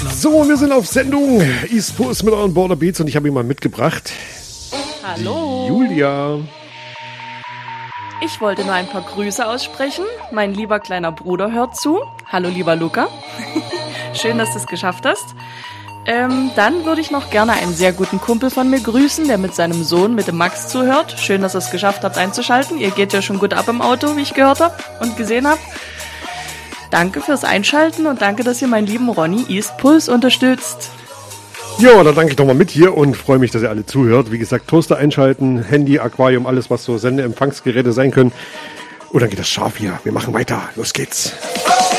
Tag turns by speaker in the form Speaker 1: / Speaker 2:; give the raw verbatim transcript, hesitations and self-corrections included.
Speaker 1: So, wir sind auf Sendung. East Puss mit euren Border Beats und ich habe ihn mal mitgebracht.
Speaker 2: Hallo.
Speaker 1: Julia.
Speaker 2: Ich wollte nur ein paar Grüße aussprechen. Mein lieber kleiner Bruder hört zu. Hallo, lieber Luca. Schön, dass du es geschafft hast. Ähm, dann würde ich noch gerne einen sehr guten Kumpel von mir grüßen, der mit seinem Sohn, mit dem Max, zuhört. Schön, dass ihr es geschafft habt einzuschalten. Ihr geht ja schon gut ab im Auto, wie ich gehört habe und gesehen habe. Danke fürs Einschalten und danke, dass ihr meinen lieben Ronny East Puls unterstützt.
Speaker 1: Ja, dann danke ich doch mal mit hier und freue mich, dass ihr alle zuhört. Wie gesagt, Toaster einschalten, Handy, Aquarium, alles, was so Sendeempfangsgeräte sein können. Und dann geht das scharf hier. Wir machen weiter. Los geht's.